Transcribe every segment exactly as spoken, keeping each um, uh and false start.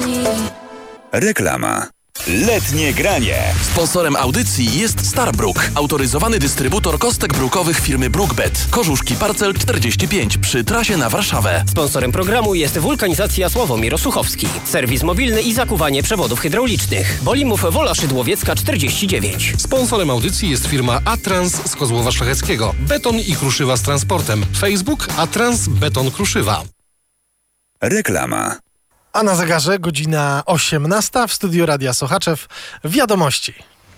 Reklama. Letnie granie. Sponsorem audycji jest Starbrook, autoryzowany dystrybutor kostek brukowych firmy Brookbet. Korzuszki Parcel czterdzieści pięć przy trasie na Warszawę. Sponsorem programu jest Wulkanizacja Sławomir Osuchowski. Serwis mobilny i zakuwanie przewodów hydraulicznych. Bolimów Wola Szydłowiecka czterdzieści dziewięć. Sponsorem audycji jest firma Atrans z Kozłowa Szlacheckiego. Beton i kruszywa z transportem. Facebook Atrans Beton Kruszywa. Reklama. A na zegarze godzina osiemnasta, w studiu Radia Sochaczew wiadomości.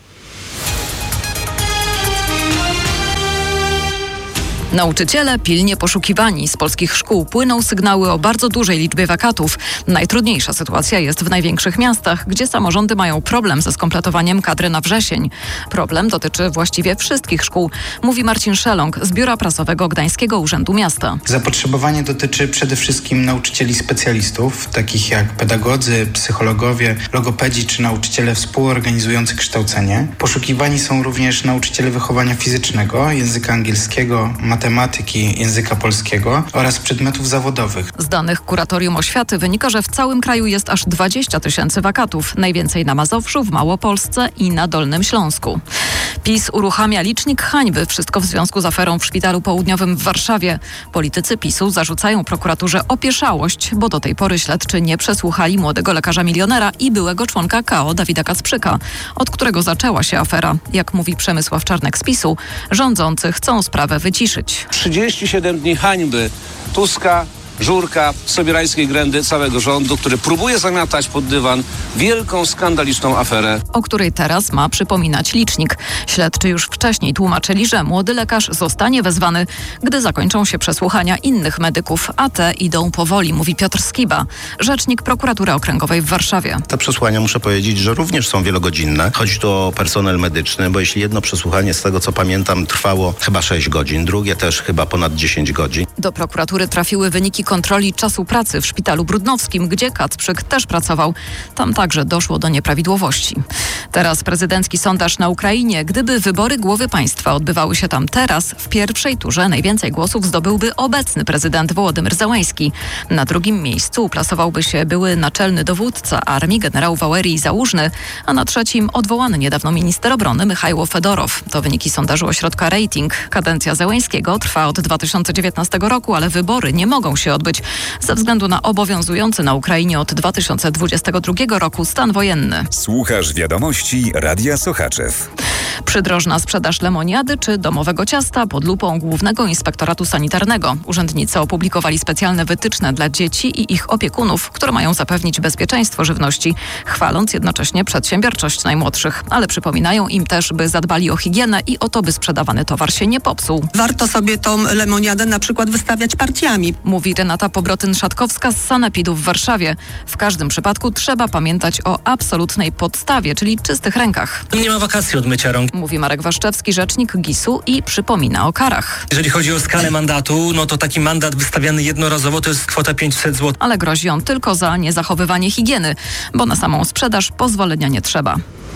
Nauczyciele pilnie poszukiwani. Z polskich szkół płyną sygnały o bardzo dużej liczbie wakatów. Najtrudniejsza sytuacja jest w największych miastach, gdzie samorządy mają problem ze skompletowaniem kadry na wrzesień. Problem dotyczy właściwie wszystkich szkół, mówi Marcin Szeląg z Biura Prasowego Gdańskiego Urzędu Miasta. Zapotrzebowanie dotyczy przede wszystkim nauczycieli specjalistów, takich jak pedagodzy, psychologowie, logopedzi czy nauczyciele współorganizujący kształcenie. Poszukiwani są również nauczyciele wychowania fizycznego, języka angielskiego, matematyki, matematyki, języka polskiego oraz przedmiotów zawodowych. Z danych Kuratorium Oświaty wynika, że w całym kraju jest aż dwadzieścia tysięcy wakatów. Najwięcej na Mazowszu, w Małopolsce i na Dolnym Śląsku. PiS uruchamia licznik hańby. Wszystko w związku z aferą w Szpitalu Południowym w Warszawie. Politycy PiSu zarzucają prokuraturze opieszałość, bo do tej pory śledczy nie przesłuchali młodego lekarza milionera i byłego członka K O Dawida Kacprzyka, od którego zaczęła się afera. Jak mówi Przemysław Czarnek z PiSu, rządzący chcą sprawę wyciszyć. trzydzieści siedem dni hańby Tuska, Żurka, sobierańskiej grędy całego rządu, który próbuje zamiatać pod dywan wielką, skandaliczną aferę, o której teraz ma przypominać licznik. Śledczy już wcześniej tłumaczyli, że młody lekarz zostanie wezwany, gdy zakończą się przesłuchania innych medyków, a te idą powoli, mówi Piotr Skiba, rzecznik Prokuratury Okręgowej w Warszawie. Te przesłuchania, muszę powiedzieć, że również są wielogodzinne. Chodzi tu o personel medyczny, bo jeśli jedno przesłuchanie, z tego co pamiętam, trwało chyba sześć godzin, drugie też chyba ponad dziesięć godzin. Do prokuratury trafiły wyniki kontroli czasu pracy w Szpitalu Brudnowskim, gdzie Kacprzyk też pracował. Tam także doszło do nieprawidłowości. Teraz prezydencki sondaż na Ukrainie. Gdyby wybory głowy państwa odbywały się tam teraz, w pierwszej turze najwięcej głosów zdobyłby obecny prezydent Wołodymyr Zełański. Na drugim miejscu uplasowałby się były naczelny dowódca armii generał Walerij Załużny, a na trzecim odwołany niedawno minister obrony Michajło Fedorow. To wyniki sondażu ośrodka Rating. Kadencja Zełańskiego trwa od dwa tysiące dziewiętnastego roku, ale wybory nie mogą się odbyć ze względu na obowiązujący na Ukrainie od dwa tysiące dwudziestego drugiego roku stan wojenny. Słuchasz wiadomości Radia Sochaczew. Przydrożna sprzedaż lemoniady czy domowego ciasta pod lupą Głównego Inspektoratu Sanitarnego. Urzędnicy opublikowali specjalne wytyczne dla dzieci i ich opiekunów, które mają zapewnić bezpieczeństwo żywności, chwaląc jednocześnie przedsiębiorczość najmłodszych. Ale przypominają im też, by zadbali o higienę i o to, by sprzedawany towar się nie popsuł. Warto sobie tą lemoniadę na przykład wystawiać partiami. Mówi Renata Pobrotyn-Szatkowska z Sanepidu w Warszawie. W każdym przypadku trzeba pamiętać o absolutnej podstawie, czyli czystych rękach. Nie ma wakacji od mycia rąk. Mówi Marek Waszczewski, rzecznik gisu i przypomina o karach. Jeżeli chodzi o skalę mandatu, no to taki mandat wystawiany jednorazowo to jest kwota pięćset złotych. Ale grozi on tylko za niezachowywanie higieny, bo na samą sprzedaż pozwolenia nie trzeba.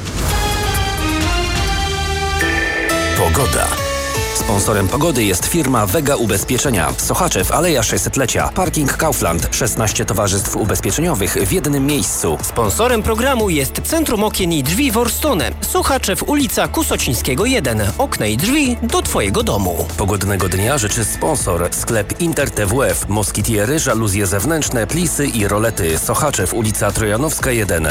Pogoda. Sponsorem pogody jest firma Vega Ubezpieczenia. Sochaczew, Aleja sześćsetlecia. Parking Kaufland. szesnaście towarzystw ubezpieczeniowych w jednym miejscu. Sponsorem programu jest Centrum Okien i Drzwi Worstone. Sochaczew, ulica Kusocińskiego jeden. Okna i drzwi do Twojego domu. Pogodnego dnia życzy sponsor. Sklep Inter T W F. Moskitiery, żaluzje zewnętrzne, plisy i rolety. Sochaczew, ulica Trojanowska jeden.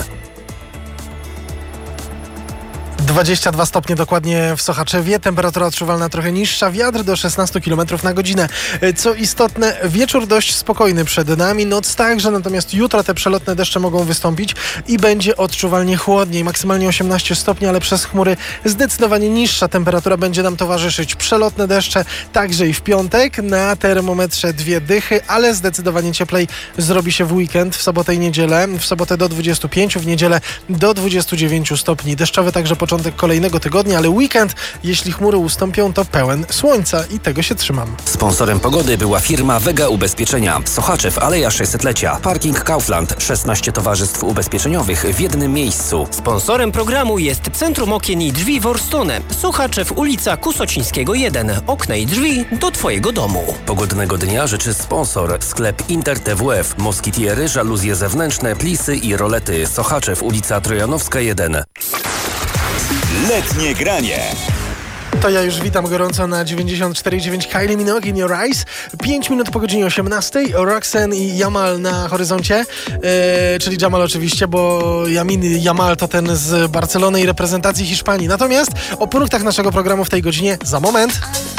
dwadzieścia dwa stopnie dokładnie w Sochaczewie, temperatura odczuwalna trochę niższa, wiatr do szesnaście kilometrów na godzinę. Co istotne, wieczór dość spokojny przed nami, noc także, natomiast jutro te przelotne deszcze mogą wystąpić i będzie odczuwalnie chłodniej, maksymalnie osiemnaście stopni, ale przez chmury zdecydowanie niższa temperatura będzie nam towarzyszyć. Przelotne deszcze także i w piątek, na termometrze dwie dychy, ale zdecydowanie cieplej zrobi się w weekend, w sobotę i niedzielę, w sobotę do dwudziestu pięciu, w niedzielę do dwudziestu dziewięciu stopni. Deszczowy także początek początek kolejnego tygodnia, ale weekend, jeśli chmury ustąpią, to pełen słońca i tego się trzymam. Sponsorem pogody była firma Vega Ubezpieczenia. Sochaczew, Aleja sześćsetlecia. Parking Kaufland. szesnaście towarzystw ubezpieczeniowych w jednym miejscu. Sponsorem programu jest Centrum Okien i Drzwi Worstone. Sochaczew, ulica Kusocińskiego jeden. Okna i drzwi do Twojego domu. Pogodnego dnia życzy sponsor. Sklep Inter T W F. Moskitiery, żaluzje zewnętrzne, plisy i rolety. Sochaczew, ulica Trojanowska jeden. Letnie granie. To ja już witam gorąco na dziewięćdziesiąt cztery dziewięć Kylie Minogue in Your Eyes. pięć minut po godzinie osiemnastej. Roxanne i Jamal na horyzoncie. Yy, czyli Jamal oczywiście, bo Yamin Jamal to ten z Barcelony i reprezentacji Hiszpanii. Natomiast o punktach naszego programu w tej godzinie za moment.